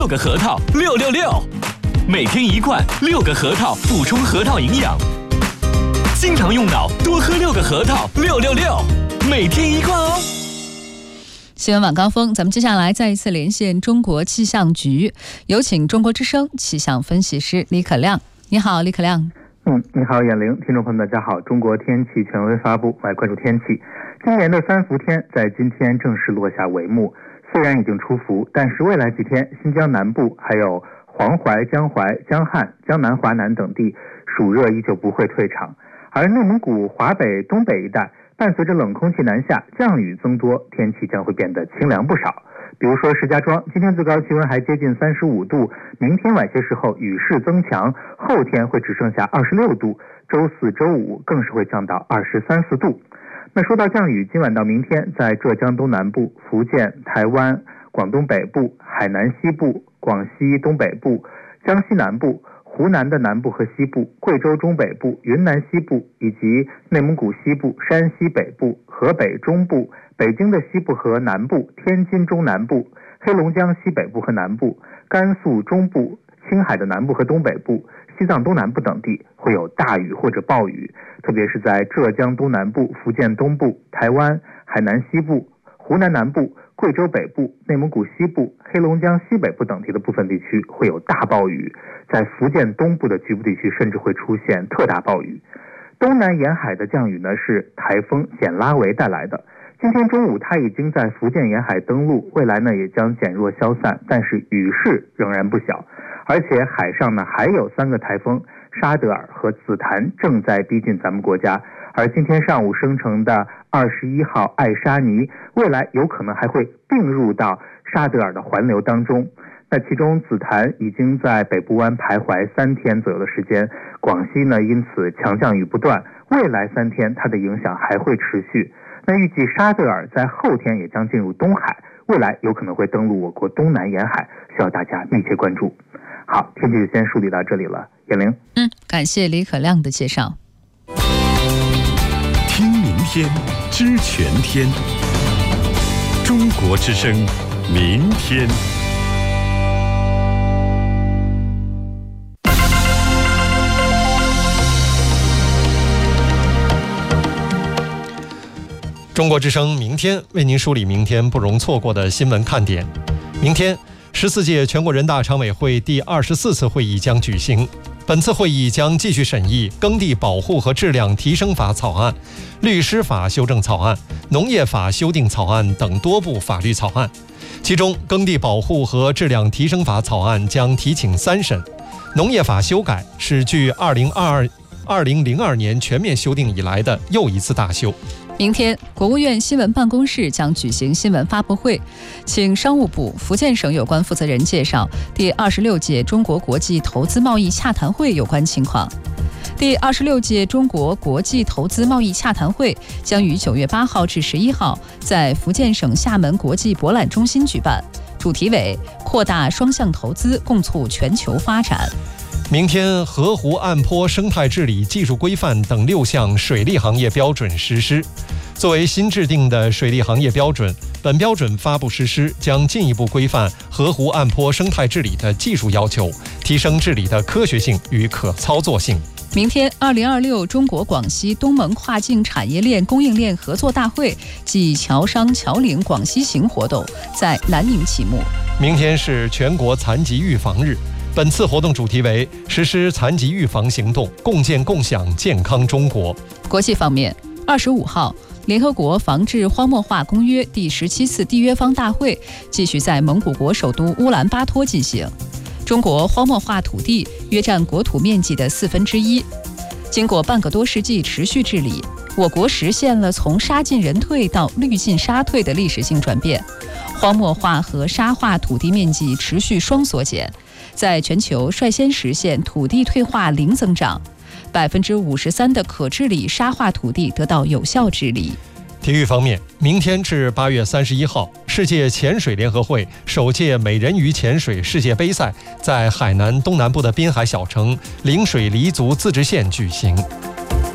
6个核桃666，每天1罐，6个核桃补充核桃营养。经常用脑，多喝6个核桃666，每天1罐哦。 新闻晚高峰，咱们接下来再一次连线中国气象局，有请中国之声气象分析师李可亮。你好，李可亮。 你好，眼玲，听众朋友们，大家好。中国天气权威发布，来关注天气。今年的3伏天在今天正式落下帷幕，虽然已经出伏，但是未来几天，新疆南部还有黄淮、江汉、江南、华南等地暑热依旧不会退场，而内蒙古、华北、东北一带伴随着冷空气南下，降雨增多，天气将会变得清凉不少。比如说石家庄，今天最高气温还接近35度，明天晚些时候雨势增强，后天会只剩下26度，周四周五更是会降到23、24度。那说到降雨，今晚到明天，在浙江东南部、福建、台湾、广东北部、海南西部、广西东北部、江西南部、湖南的南部和西部、贵州中北部、云南西部以及内蒙古西部、山西北部、河北中部、北京的西部和南部、天津中南部、黑龙江西北部和南部、甘肃中部、青海的南部和东北部、西藏东南部等地会有大雨或者暴雨，特别是在浙江东南部、福建东部、台湾、海南西部、湖南南部、贵州北部、内蒙古西部、黑龙江西北部等地的部分地区会有大暴雨，在福建东部的局部地区甚至会出现特大暴雨。东南沿海的降雨呢是台风简拉维带来的，今天中午它已经在福建沿海登陆，未来呢也将减弱消散，但是雨势仍然不小，而且海上呢还有3个台风沙德尔和紫檀正在逼近咱们国家，而今天上午生成的21号艾沙尼，未来有可能还会并入到沙德尔的环流当中。那其中紫檀已经在北部湾徘徊3天左右的时间，广西呢因此强降雨不断，未来3天它的影响还会持续。那预计沙德尔在后天也将进入东海，未来有可能会登陆我国东南沿海，需要大家密切关注。好，天气就先梳理到这里了，眼玲。 感谢李可亮的介绍。 听明天，知全天。中国之声，明天。 中国之声明天为您梳理明天不容错过的新闻看点。明天14届全国人大常委会第24次会议将举行，本次会议将继续审议耕地保护和质量提升法草案、律师法修正草案、农业法修订草案等多部法律草案。其中耕地保护和质量提升法草案将提请3审，农业法修改是距2002年全面修订以来的又一次大修。 明天，国务院新闻办公室将举行新闻发布会，请商务部、福建省有关负责人介绍第26届中国国际投资贸易洽谈会有关情况。第26届中国国际投资贸易洽谈会将于9月8号至11号在福建省厦门国际博览中心举办，主题为扩大双向投资，共促全球发展。 明天，河湖岸坡生态治理技术规范等6项水利行业标准实施。作为新制定的水利行业标准，本标准发布实施将进一步规范河湖岸坡生态治理的技术要求，提升治理的科学性与可操作性。 明天，2026中国广西东盟跨境产业链供应链合作大会暨侨商侨领广西行活动在南宁启幕。 明天是全国残疾预防日，本次活动主题为实施残疾预防行动，共建共享健康中国。 国际方面，25号，联合国防治荒漠化公约第17次缔约方大会继续在蒙古国首都乌兰巴托进行。中国荒漠化土地约占国土面积的1/4。经过半个多世纪持续治理，我国实现了从沙进人退到绿进沙退的历史性转变，荒漠化和沙化土地面积持续双缩减，在全球率先实现土地退化零增长，53%的可治理沙化土地得到有效治理。 体育方面，明天至8月31号，世界潜水联合会首届美人鱼潜水世界杯赛在海南东南部的滨海小城陵水黎族自治县举行。